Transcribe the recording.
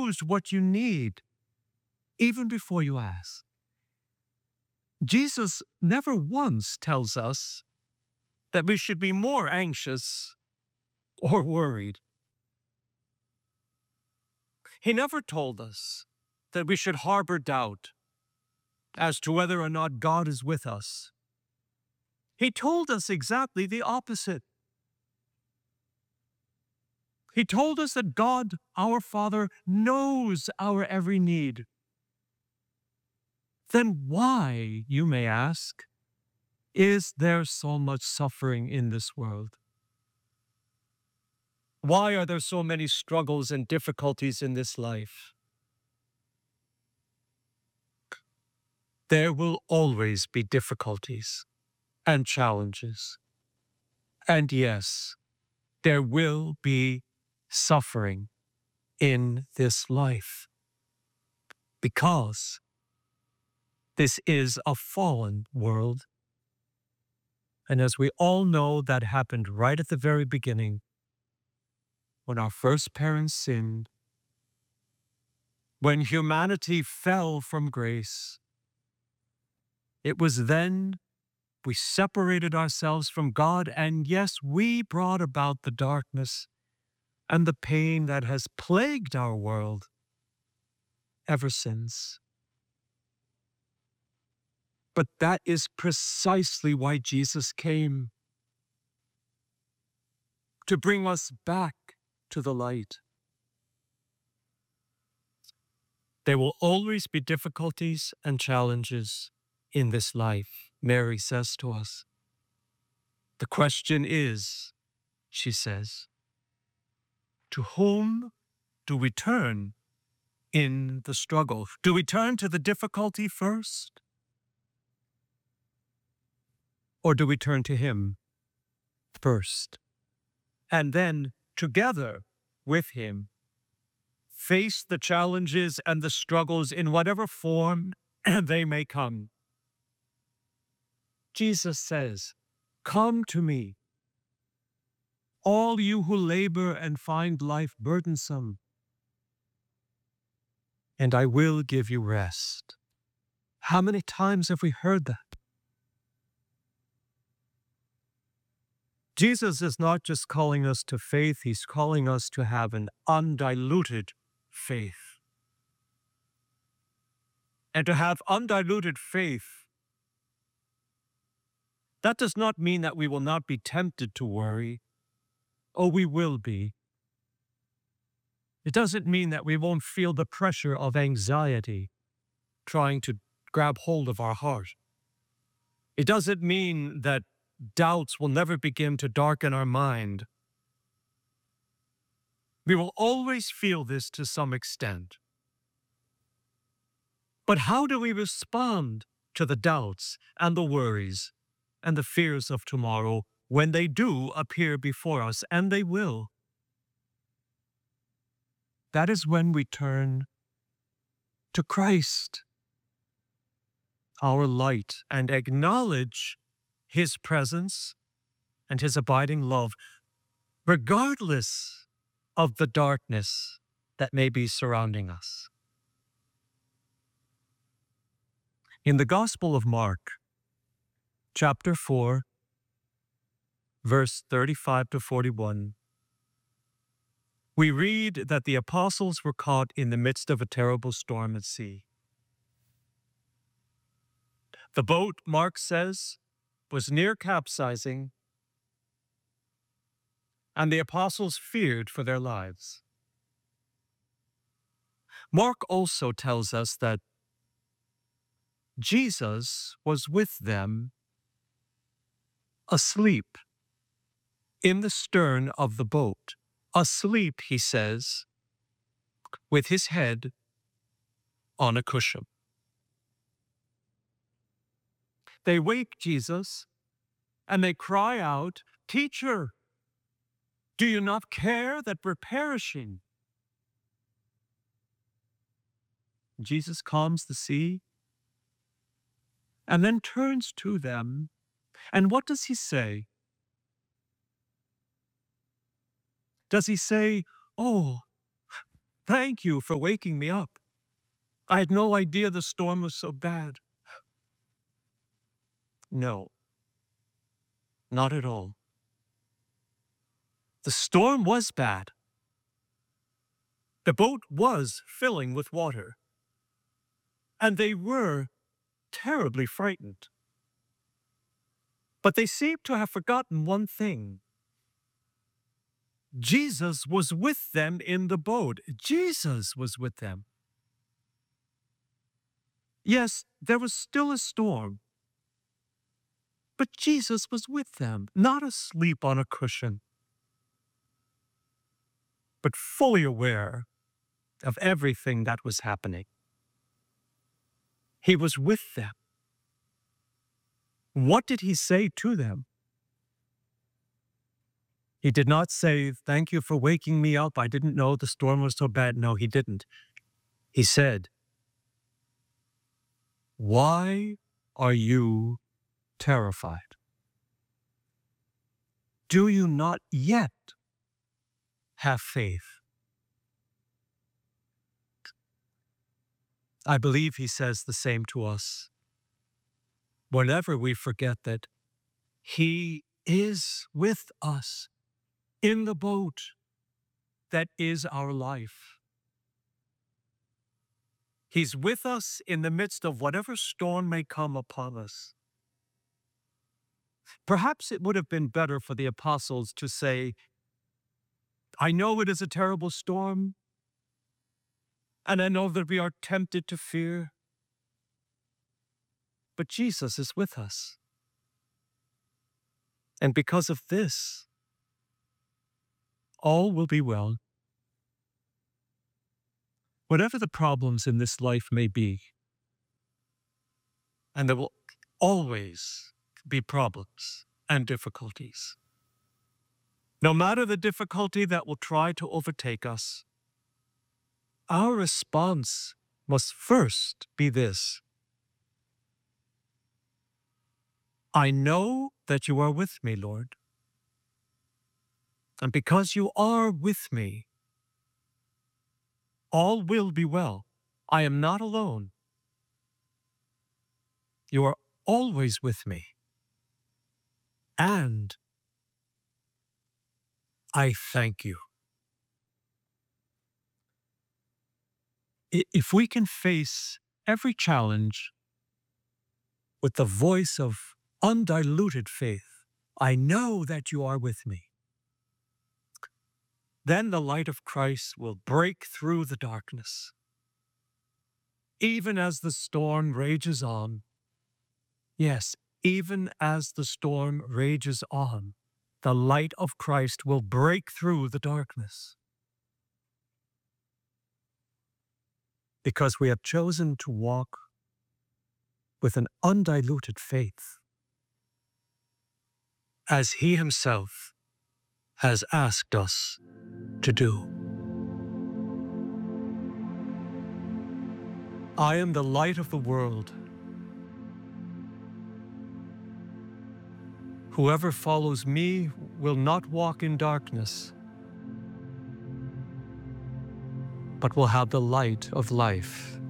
knows what you need even before you ask. Jesus never once tells us that we should be more anxious or worried. He never told us that we should harbor doubt as to whether or not God is with us. He told us exactly the opposite. He told us that God, our Father, knows our every need. Then why, you may ask, is there so much suffering in this world? Why are there so many struggles and difficulties in this life? There will always be difficulties and challenges. And yes, there will be suffering in this life because this is a fallen world. And as we all know, that happened right at the very beginning when our first parents sinned, when humanity fell from grace. It was then we separated ourselves from God, and yes, we brought about the darkness and the pain that has plagued our world ever since. But that is precisely why Jesus came, to bring us back to the light. There will always be difficulties and challenges in this life, Mary says to us. The question is, she says, to whom do we turn in the struggle? Do we turn to the difficulty first? Or do we turn to Him first? And then, together with Him, face the challenges and the struggles in whatever form they may come. Jesus says, "Come to me, all you who labor and find life burdensome, and I will give you rest." How many times have we heard that? Jesus is not just calling us to faith, He's calling us to have an undiluted faith. And to have undiluted faith, that does not mean that we will not be tempted to worry. Oh, we will be. It doesn't mean that we won't feel the pressure of anxiety trying to grab hold of our heart. It doesn't mean that doubts will never begin to darken our mind. We will always feel this to some extent. But how do we respond to the doubts and the worries and the fears of tomorrow when they do appear before us, and they will? That is when we turn to Christ, our light, and acknowledge His presence and His abiding love, regardless of the darkness that may be surrounding us. In the Gospel of Mark, chapter 4, verse 35 to 41, we read that the apostles were caught in the midst of a terrible storm at sea. The boat, Mark says, was near capsizing, and the apostles feared for their lives. Mark also tells us that Jesus was with them, asleep in the stern of the boat. Asleep, he says, with his head on a cushion. They wake Jesus and they cry out, "Teacher, do you not care that we're perishing?" Jesus calms the sea and then turns to them. And what does he say? Does he say, "Oh, Thank you for waking me up. I had no idea the storm was so bad. No, not at all. The storm was bad. The boat was filling with water, and they were terribly frightened. But they seemed to have forgotten one thing. Jesus was with them in the boat. Jesus was with them. Yes, there was still a storm, but Jesus was with them, not asleep on a cushion, but fully aware of everything that was happening. He was with them. What did he say to them? He did not say, "Thank you for waking me up. I didn't know the storm was so bad." No, he didn't. He said, "Why are you terrified? Do you not yet have faith?" I believe he says the same to us whenever we forget that he is with us in the boat that is our life. He's with us in the midst of whatever storm may come upon us. Perhaps it would have been better for the apostles to say, "I know it is a terrible storm, and I know that we are tempted to fear, but Jesus is with us. And because of this, all will be well." Whatever the problems in this life may be, and there will always be problems and difficulties. No matter the difficulty that will try to overtake us, our response must first be this: I know that you are with me, Lord. And because you are with me, all will be well. I am not alone. You are always with me. And I thank you. If we can face every challenge with the voice of undiluted faith, I know that you are with me, then the light of Christ will break through the darkness. Even as the storm rages on, yes, even as the storm rages on, the light of Christ will break through the darkness. Because we have chosen to walk with an undiluted faith, as he himself has asked us to do. I am the light of the world. Whoever follows me will not walk in darkness, but will have the light of life.